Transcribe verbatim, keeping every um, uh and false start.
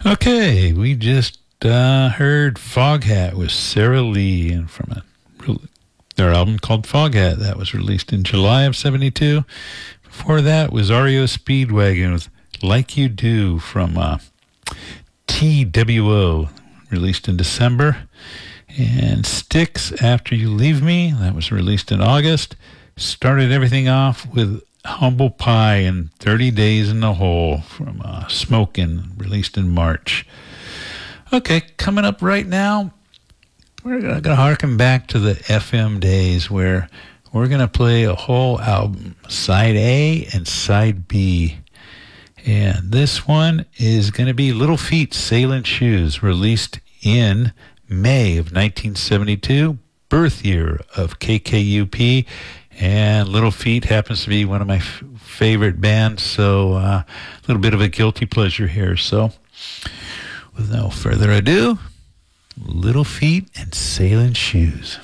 Okay, we just uh, heard Foghat with Sarah Lee, and from a their album called Foghat that was released in July of seventy-two. Before that was R E O Speedwagon with Like You Do from uh, T W O, released in December. And Styx, After You Leave Me, that was released in August. Started everything off with Humble Pie and thirty days in the Hole from uh, Smokin', released in March. Okay, coming up right now, we're going to harken back to the F M days where we're going to play a whole album, side A and side B. And this one is going to be Little Feat, Sailing Shoes, released in May of nineteen seventy-two, birth year of K K U P. And Little Feat happens to be one of my f- favorite bands, so uh, a little bit of a guilty pleasure here. So with no further ado, Little Feat and Sailing Shoes.